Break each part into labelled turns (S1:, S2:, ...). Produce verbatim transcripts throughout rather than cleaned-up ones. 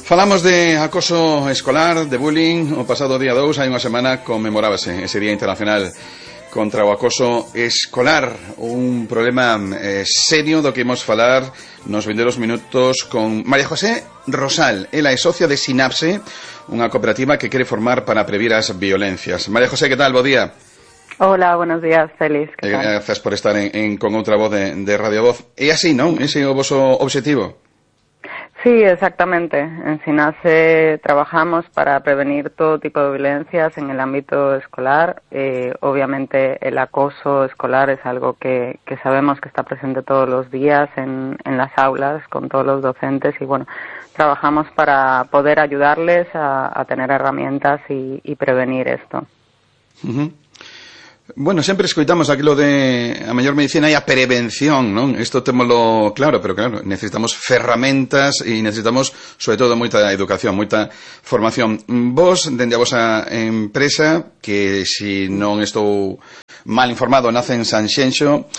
S1: Falamos de acoso escolar, de bullying. O pasado día dous, hai unha semana, conmemorábase ese Día Internacional contra o acoso escolar, un problema eh, serio do que imos falar nos vindeiros minutos con María José Rosal. Ela é socia de Sinapse, unha cooperativa que quere formar para previr as violencias. María José, que tal? Bo día.
S2: Hola, buenos días, Félix.
S1: Eh, Grazas por estar en, en, con outra voz de, de Radio Voz. É así, non? Ese é o voso obxectivo?
S2: Sí, exactamente. En SINAPSE trabajamos para prevenir todo tipo de violencias en el ámbito escolar. Eh, obviamente el acoso escolar es algo que, que sabemos que está presente todos los días en, en las aulas con todos los docentes y bueno, trabajamos para poder ayudarles a, a tener herramientas y, y prevenir esto.
S1: Uh-huh. Bueno, sempre escoitamos aquilo de a mellor medicina e a prevención, non? Isto témolo claro, pero claro, necesitamos ferramentas e necesitamos, sobre todo, moita educación, moita formación. Vos, dende a vosa empresa, que se non estou mal informado, nace en Sanxenxo,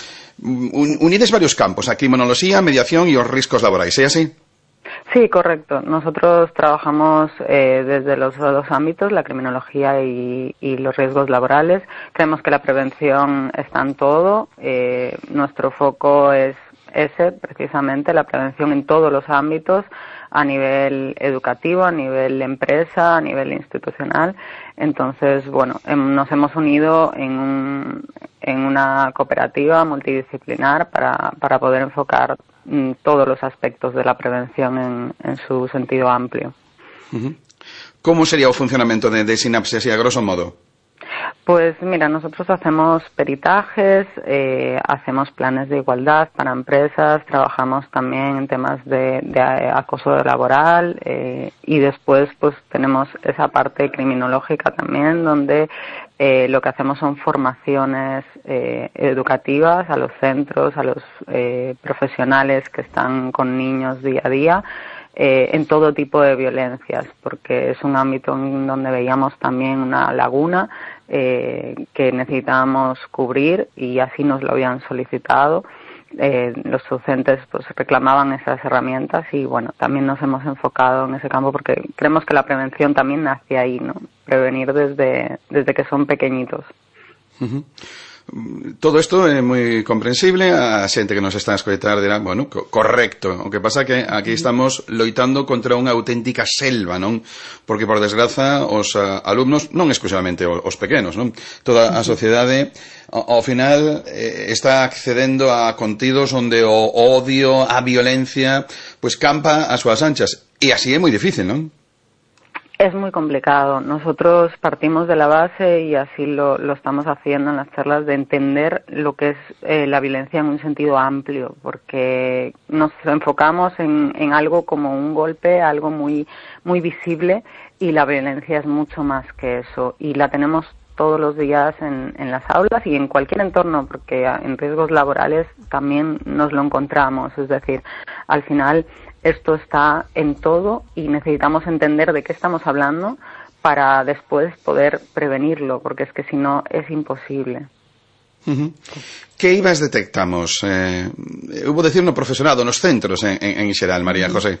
S1: unides varios campos, a criminoloxía, mediación e os riscos laborais, é así?
S2: Sí, correcto. Nosotros trabajamos eh, desde los dos ámbitos, la criminología y, y los riesgos laborales. Creemos que la prevención está en todo. Eh, nuestro foco es ese, precisamente, la prevención en todos los ámbitos, a nivel educativo, a nivel empresa, a nivel institucional. Entonces, bueno, hem, nos hemos unido en, un, en una cooperativa multidisciplinar para, para poder enfocar mm, todos los aspectos de la prevención en, en su sentido amplio.
S1: Uh-huh. ¿Cómo sería el funcionamiento de, de Sinapse, así a grosso modo?
S2: Pues mira, nosotros hacemos peritajes, eh, hacemos planes de igualdad para empresas, trabajamos también en temas de, de acoso laboral eh, y después pues tenemos esa parte criminológica también donde eh, lo que hacemos son formaciones eh, educativas a los centros, a los eh, profesionales que están con niños día a día. Eh, en todo tipo de violencias, porque es un ámbito en donde veíamos también una laguna eh, que necesitábamos cubrir y así nos lo habían solicitado. Eh, los docentes pues reclamaban esas herramientas y bueno, también nos hemos enfocado en ese campo porque creemos que la prevención también nace ahí, ¿no? Prevenir desde, desde que son pequeñitos.
S1: Uh-huh. Todo isto é moi comprensible, a xente que nos está a escoitar dirá, bueno, co correcto, o que pasa que aquí estamos loitando contra unha auténtica selva, non? Porque por desgraza os uh, alumnos, non exclusivamente os pequenos, non? Toda a sociedade ao final eh, está accedendo a contidos onde o odio, a violencia, pues campa as súas anchas, e así é moi difícil, non?
S2: Es muy complicado. Nosotros partimos de la base y así lo, lo estamos haciendo en las charlas de entender lo que es eh, la violencia en un sentido amplio, porque nos enfocamos en, en algo como un golpe, algo muy, muy visible y la violencia es mucho más que eso y la tenemos todos los días en, en las aulas y en cualquier entorno, porque en riesgos laborales también nos lo encontramos. Es decir, al final esto está en todo y necesitamos entender de qué estamos hablando para después poder prevenirlo, porque es que si no es imposible.
S1: Uh-huh. Que I V As detectamos? Eh, hubo decir no profesorado, nos centros en, en, en xeral, María José.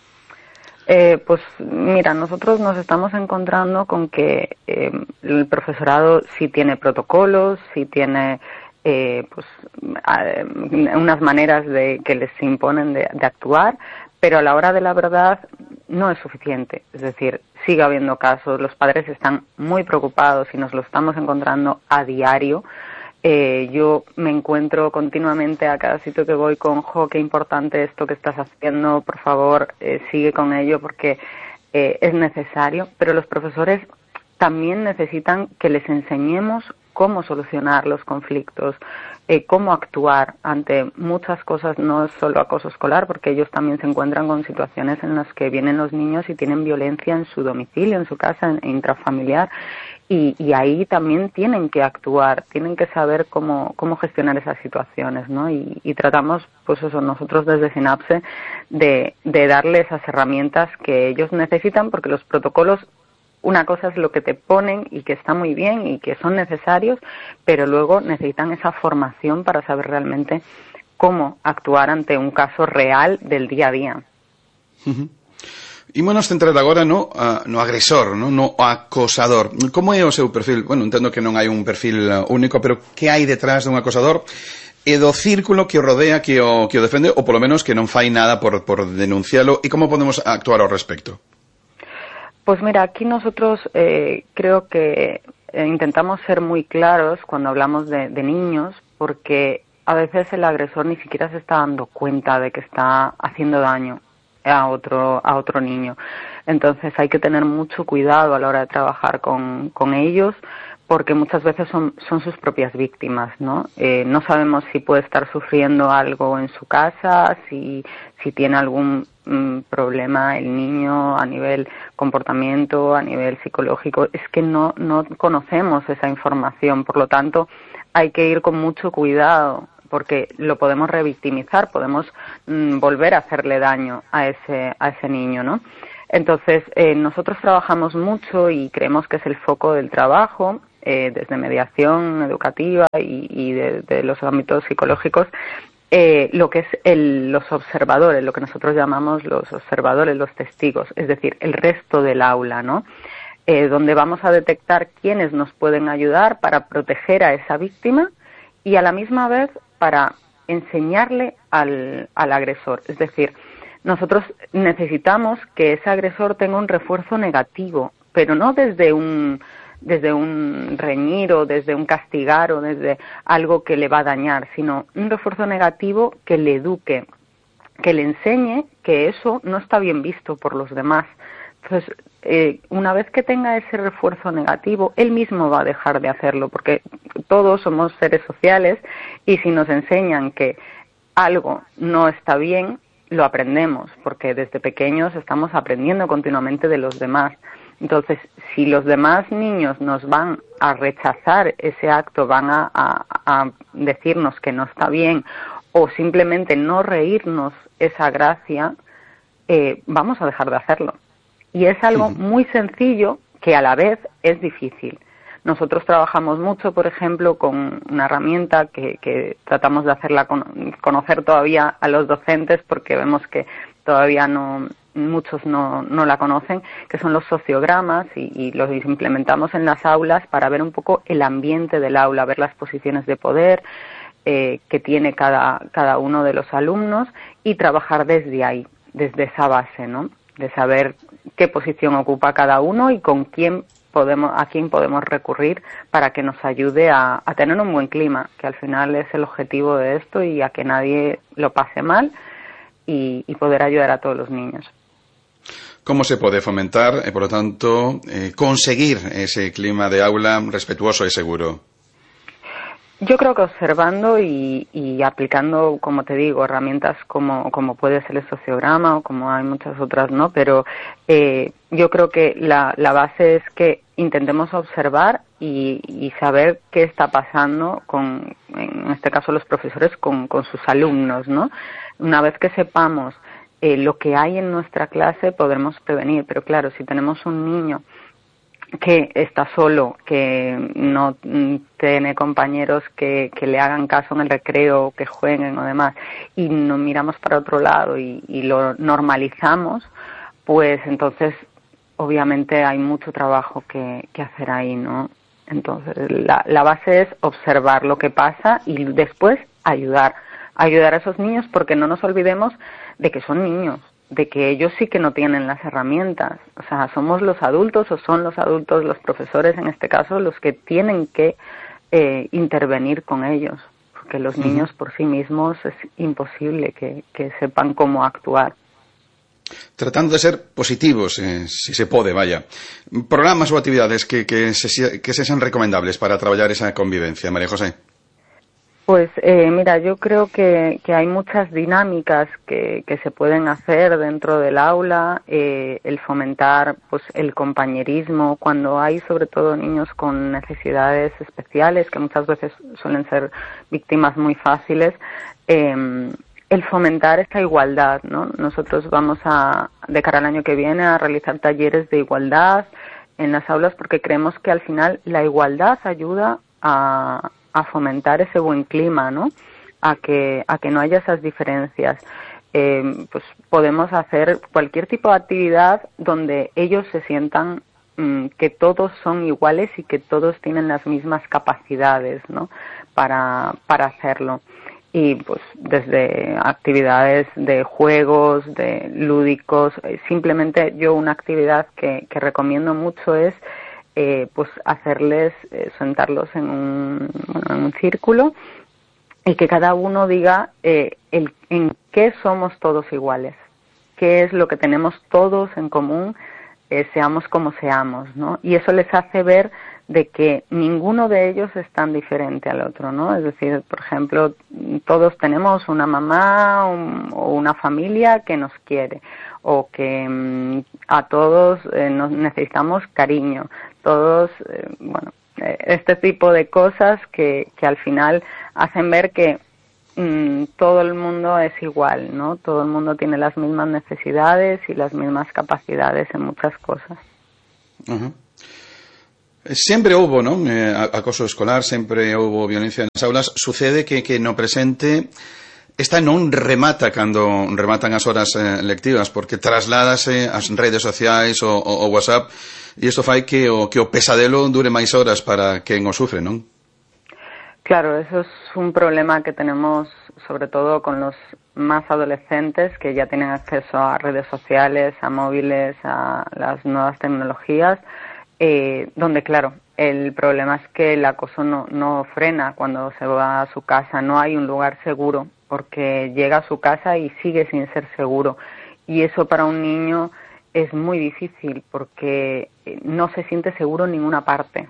S2: Eh, pues mira, nosotros nos estamos encontrando con que eh, el profesorado sí tiene protocolos, sí tiene eh, pues eh, unas maneras de que les imponen de, de actuar, pero a la hora de la verdad no es suficiente. Es decir, sigue habiendo casos, los padres están muy preocupados y nos lo estamos encontrando a diario. Eh, yo me encuentro continuamente a cada sitio que voy con, jo, qué importante esto que estás haciendo, por favor, eh, sigue con ello porque eh, es necesario. Pero los profesores también necesitan que les enseñemos cómo solucionar los conflictos, eh, cómo actuar ante muchas cosas, no es solo acoso escolar, porque ellos también se encuentran con situaciones en las que vienen los niños y tienen violencia en su domicilio, en su casa, en, intrafamiliar, y, y ahí también tienen que actuar, tienen que saber cómo, cómo gestionar esas situaciones, ¿no? Y, y tratamos, pues eso, nosotros desde Sinapse, de, de darle esas herramientas que ellos necesitan, porque los protocolos, una cosa es lo que te ponen y que está muy bien y que son necesarios, pero luego necesitan esa formación para saber realmente cómo actuar ante un caso real del día a día.
S1: Uh-huh. Ímonos centrar agora no, a, no agresor, no, no acosador. Como é o seu perfil? Bueno, entendo que non hai un perfil único, pero que hai detrás dun acosador e do círculo que o rodea, que o, que o defende, ou polo menos que non fai nada por, por denuncialo, e como podemos actuar ao respecto?
S2: Pues mira, aquí nosotros eh, creo que eh, intentamos ser muy claros cuando hablamos de, de niños, porque a veces el agresor ni siquiera se está dando cuenta de que está haciendo daño a otro a otro niño. Entonces hay que tener mucho cuidado a la hora de trabajar con, con ellos, porque muchas veces son, son sus propias víctimas, ¿no? Eh, no sabemos si puede estar sufriendo algo en su casa, si, si tiene algún mm, problema el niño a nivel comportamiento, a nivel psicológico. Es que no, no conocemos esa información, por lo tanto hay que ir con mucho cuidado, porque lo podemos revictimizar, podemos mm, volver a hacerle daño a ese, a ese niño, ¿no? Entonces, eh, nosotros trabajamos mucho y creemos que es el foco del trabajo, eh, desde mediación educativa y, y de, de los ámbitos psicológicos, eh, lo que es el, los observadores, lo que nosotros llamamos los observadores, los testigos, es decir, el resto del aula, ¿no? Eh, donde vamos a detectar quiénes nos pueden ayudar para proteger a esa víctima y a la misma vez para enseñarle al, al agresor. Es decir, nosotros necesitamos que ese agresor tenga un refuerzo negativo, pero no desde un desde un reñir o desde un castigar o desde algo que le va a dañar, sino un refuerzo negativo que le eduque, que le enseñe que eso no está bien visto por los demás. Entonces, eh, una vez que tenga ese refuerzo negativo, él mismo va a dejar de hacerlo, porque todos somos seres sociales y si nos enseñan que algo no está bien, lo aprendemos, porque desde pequeños estamos aprendiendo continuamente de los demás. Entonces, si los demás niños nos van a rechazar ese acto, van a, a, a decirnos que no está bien o simplemente no reírnos esa gracia, eh, vamos a dejar de hacerlo. Y es algo muy sencillo que a la vez es difícil. Nosotros trabajamos mucho, por ejemplo, con una herramienta que, que tratamos de hacerla con, conocer todavía a los docentes porque vemos que todavía no muchos no, no la conocen, que son los sociogramas y, y los implementamos en las aulas para ver un poco el ambiente del aula, ver las posiciones de poder eh, que tiene cada, cada uno de los alumnos y trabajar desde ahí, desde esa base, ¿no? De saber qué posición ocupa cada uno y con quién podemos, a quién podemos recurrir para que nos ayude a, a tener un buen clima, que al final es el objetivo de esto y a que nadie lo pase mal y, y poder ayudar a todos los niños.
S1: ¿Cómo se puede fomentar y, por lo tanto, eh, conseguir ese clima de aula respetuoso y seguro?
S2: Yo creo que observando y, y aplicando, como te digo, herramientas como, como puede ser el sociograma o como hay muchas otras, ¿no? Pero eh, yo creo que la, la base es que intentemos observar y, y saber qué está pasando con, en este caso, los profesores con, con sus alumnos, ¿no? Una vez que sepamos eh, lo que hay en nuestra clase, podremos prevenir. Pero claro, si tenemos un niño que está solo, que no tiene compañeros que, que le hagan caso en el recreo, que jueguen o demás, y nos miramos para otro lado y, y lo normalizamos, pues entonces obviamente hay mucho trabajo que, que hacer ahí, ¿no? Entonces la, la base es observar lo que pasa y después ayudar, ayudar a esos niños, porque no nos olvidemos de que son niños, de que ellos sí que no tienen las herramientas. O sea, somos los adultos o son los adultos, los profesores en este caso, los que tienen que eh, intervenir con ellos, porque los uh-huh. niños por sí mismos es imposible que, que sepan cómo actuar.
S1: Tratando de ser positivos, eh, si se pode, vaya. Programas ou actividades que, que, se, que se sean recomendables para traballar esa convivencia, María José.
S2: Pues eh, mira, yo creo que, que hay muchas dinámicas que, que se pueden hacer dentro del aula, eh, el fomentar pues el compañerismo cuando hay sobre todo niños con necesidades especiales que muchas veces suelen ser víctimas muy fáciles, eh, el fomentar esta igualdad, ¿no? Nosotros vamos a, de cara al año que viene, a realizar talleres de igualdad en las aulas porque creemos que al final la igualdad ayuda a a fomentar ese buen clima, ¿no? A que a que no haya esas diferencias. eh, pues podemos hacer cualquier tipo de actividad donde ellos se sientan mmm, que todos son iguales y que todos tienen las mismas capacidades, ¿no? para, para hacerlo. Y pues desde actividades de juegos, de lúdicos, simplemente yo una actividad que, que recomiendo mucho es eh, pues hacerles, eh, sentarlos en un, bueno, en un círculo y que cada uno diga eh, el, en qué somos todos iguales, qué es lo que tenemos todos en común, eh, seamos como seamos, ¿no? Y eso les hace ver de que ninguno de ellos es tan diferente al otro, ¿no? Es decir, por ejemplo, todos tenemos una mamá un, o una familia que nos quiere, o que mmm, a todos eh, nos necesitamos cariño, todos, eh, bueno, eh, este tipo de cosas que, que al final hacen ver que mmm, todo el mundo es igual, ¿no? Todo el mundo tiene las mismas necesidades y las mismas capacidades en muchas cosas.
S1: Uh-huh. Sempre houbo, non? Eh, acoso escolar, sempre houbo violencia nas aulas. Sucede que, que no presente esta non remata cando rematan as horas eh, lectivas, porque trasládase ás redes sociais o, o, o WhatsApp, e isto fai que o, que o pesadelo dure máis horas para quen o sufre, non?
S2: Claro, eso es un problema que tenemos sobre todo con los más adolescentes que ya tienen acceso a redes sociales, a móviles, a las nuevas tecnologías. Eh, donde, claro, el problema es que el acoso no, no frena cuando se va a su casa, no hay un lugar seguro, porque llega a su casa y sigue sin ser seguro. Y eso para un niño es muy difícil, porque no se siente seguro en ninguna parte.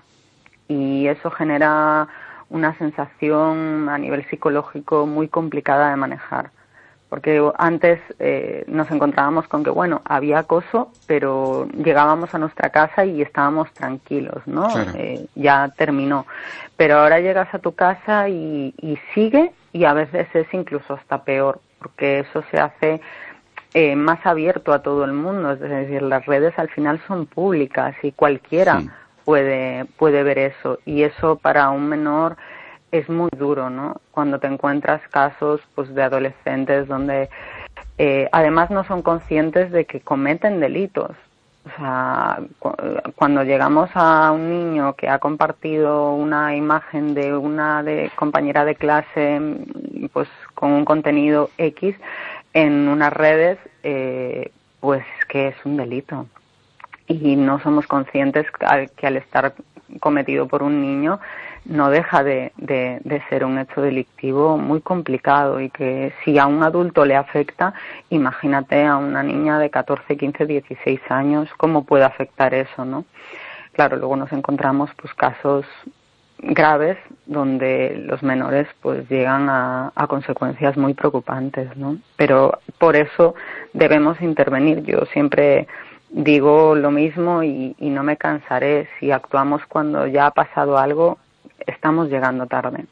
S2: Y eso genera una sensación a nivel psicológico muy complicada de manejar. Porque antes eh, nos encontrábamos con que, bueno, había acoso, pero llegábamos a nuestra casa y estábamos tranquilos, ¿no?
S1: Claro.
S2: Eh, ya terminó. Pero ahora llegas a tu casa y, y sigue, y a veces es incluso hasta peor, porque eso se hace eh, más abierto a todo el mundo. Es decir, las redes al final son públicas y cualquiera sí. puede, puede ver eso. Y eso para un menor es muy duro, ¿no? Cuando te encuentras casos pues de adolescentes donde eh, además no son conscientes de que cometen delitos. O sea, cu cuando llegamos a un niño que ha compartido una imagen de una de compañera de clase pues con un contenido X en unas redes, eh, pues que es un delito. Y no somos conscientes que al estar cometido por un niño no deja de, de, de ser un hecho delictivo muy complicado y que si a un adulto le afecta, imagínate a una niña de catorce, quince, dieciséis años, cómo puede afectar eso, ¿no? Claro, luego nos encontramos pues casos graves donde los menores pues llegan a, a consecuencias muy preocupantes, ¿no? Pero por eso debemos intervenir. Yo siempre digo lo mismo y, y no me cansaré. Si actuamos cuando ya ha pasado algo, estamos llegando tarde.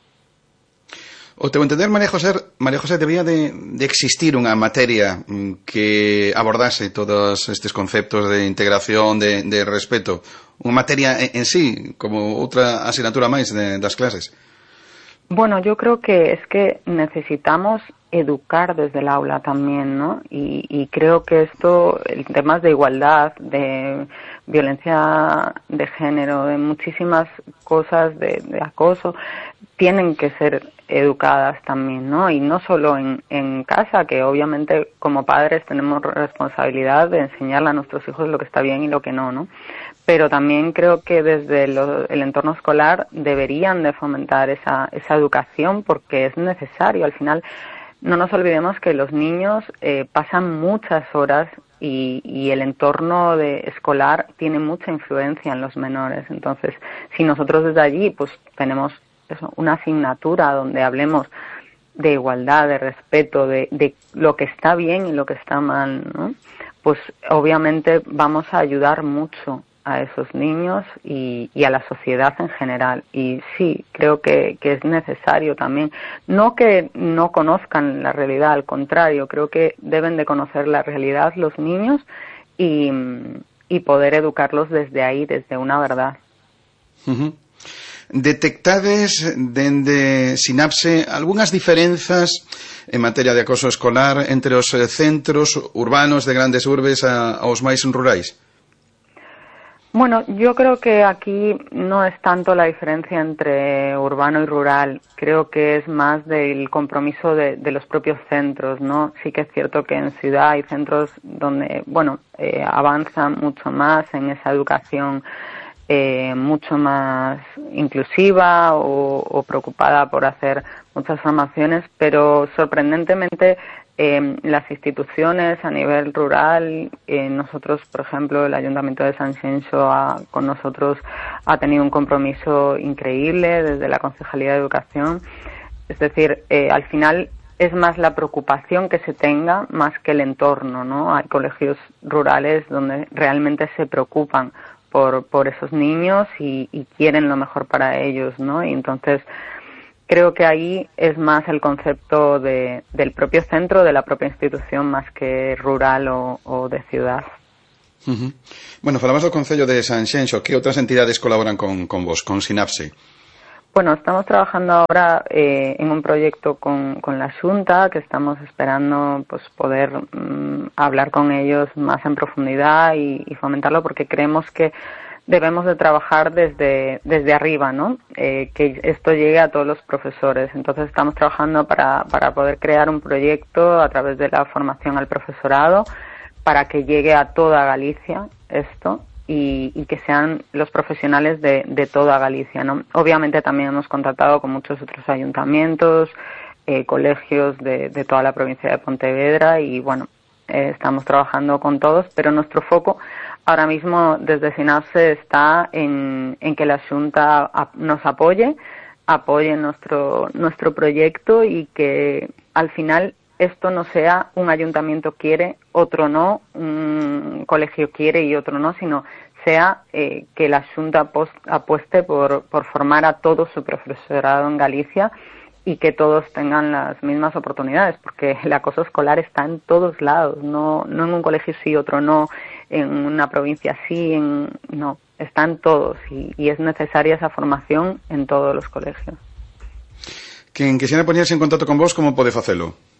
S1: O teu entender, María José, María José, debía de, de existir unha materia que abordase todos estes conceptos de integración, de, de respeto, unha materia en, en sí, como outra asignatura máis de, das clases.
S2: Bueno, yo creo que es que necesitamos educar desde el aula también, ¿no? Y, y creo que esto, en temas de igualdad, de violencia de género, de muchísimas cosas de, de acoso, tienen que ser educadas también, ¿no? Y no solo en, en casa, que obviamente como padres tenemos responsabilidad de enseñarle a nuestros hijos lo que está bien y lo que no, ¿no? Pero también creo que desde lo, el entorno escolar deberían de fomentar esa, esa educación porque es necesario. Al final, no nos olvidemos que los niños eh, pasan muchas horas y, y el entorno de escolar tiene mucha influencia en los menores. Entonces, si nosotros desde allí pues tenemos eso, una asignatura donde hablemos de igualdad, de respeto, de, de lo que está bien y lo que está mal, ¿no? Pues obviamente vamos a ayudar mucho a esos niños y, y a la sociedad en general. Y sí, creo que, que es necesario también. No que no conozcan la realidad, al contrario, creo que deben de conocer la realidad los niños y, y poder educarlos desde ahí, desde una verdad.
S1: Uh-huh. detectades dende Sinapse algunhas diferenzas en materia de acoso escolar entre os centros urbanos de grandes urbes a, aos máis rurais?
S2: Bueno, yo creo que aquí no es tanto la diferencia entre urbano y rural. Creo que es más del compromiso de, de los propios centros, ¿no? Sí que es cierto que en ciudad hay centros donde, bueno, eh, avanzan mucho más en esa educación eh, mucho más inclusiva o, o preocupada por hacer muchas formaciones, pero sorprendentemente Eh, las instituciones a nivel rural, eh, nosotros, por ejemplo, el Ayuntamiento de Sanxenxo ha, con nosotros ha tenido un compromiso increíble desde la Concejalía de Educación. Es decir, eh, al final es más la preocupación que se tenga más que el entorno, ¿no? Hay colegios rurales donde realmente se preocupan por, por esos niños y, y quieren lo mejor para ellos, ¿no? Y entonces creo que ahí es más el concepto de, del propio centro, de la propia institución, más que rural o, o de ciudad.
S1: Uh-huh. Bueno, falamos do Concello de Sanxenxo. Que outras entidades colaboran con, con vos, con Sinapse?
S2: Bueno, estamos trabajando ahora eh, en un proyecto con, con la Xunta, que estamos esperando pues poder mm, hablar con ellos más en profundidad y, y fomentarlo, porque creemos que debemos de trabajar desde desde arriba, ¿no? Eh, que esto llegue a todos los profesores. Entonces estamos trabajando para, para poder crear un proyecto a través de la formación al profesorado para que llegue a toda Galicia esto y, y que sean los profesionales de, de toda Galicia, ¿no? Obviamente también hemos contactado con muchos otros ayuntamientos, eh, colegios de, de toda la provincia de Pontevedra y bueno, eh, estamos trabajando con todos, pero nuestro foco ahora mismo desde Sinapse está en, en que la Xunta nos apoye, apoye nuestro nuestro proyecto y que al final esto no sea un ayuntamiento quiere, otro no, un colegio quiere y otro no, sino sea eh, que la Xunta apueste por, por formar a todo su profesorado en Galicia y que todos tengan las mismas oportunidades, porque el acoso escolar está en todos lados, no, no en un colegio sí, otro no, en una provincia sí, en, no, están todos y, y es necesaria esa formación en todos los colegios.
S1: Quen quixera poñerse en contacto con vos, como pode facelo?